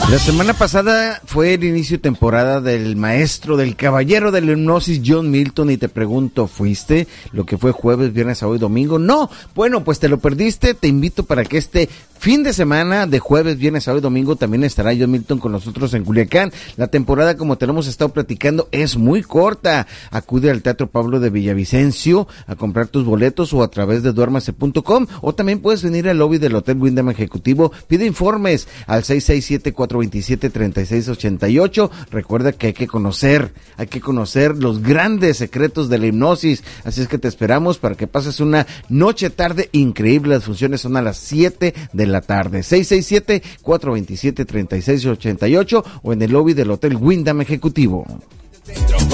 La semana pasada fue el inicio de temporada del maestro, del caballero de la hipnosis, John Milton, y te pregunto, ¿fuiste lo que fue jueves, viernes, sábado y domingo? No, bueno, pues te lo perdiste. Te invito para que este fin de semana de jueves, viernes, sábado y domingo también estará John Milton con nosotros en Culiacán. La temporada, como te lo hemos estado platicando, es muy corta. Acude al Teatro Pablo de Villavicencio a comprar tus boletos o a través de duérmase.com, o también puedes venir al lobby del Hotel Wyndham Ejecutivo. Pide informes al 667-427-3688. Recuerda que hay que conocer los grandes secretos de la hipnosis. Así es que te esperamos para que pases una noche tarde increíble. Las funciones son a las 7 de la tarde. 667-427-3688 o en el lobby del Hotel Wyndham Ejecutivo.